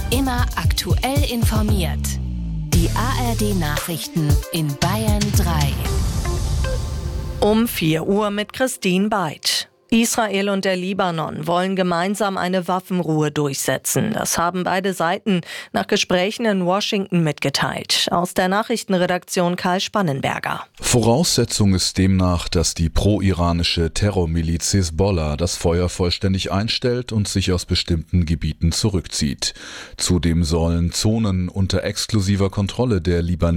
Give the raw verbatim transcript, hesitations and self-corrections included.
Immer aktuell informiert. Die A R D-Nachrichten in Bayern drei. Um vier Uhr mit Christine Beid. Israel und der Libanon wollen gemeinsam eine Waffenruhe durchsetzen. Das haben beide Seiten nach Gesprächen in Washington mitgeteilt. Aus der Nachrichtenredaktion Karl Spannenberger. Voraussetzung ist demnach, dass die pro-iranische Terrormiliz Hisbollah das Feuer vollständig einstellt und sich aus bestimmten Gebieten zurückzieht. Zudem sollen Zonen unter exklusiver Kontrolle der Libanesen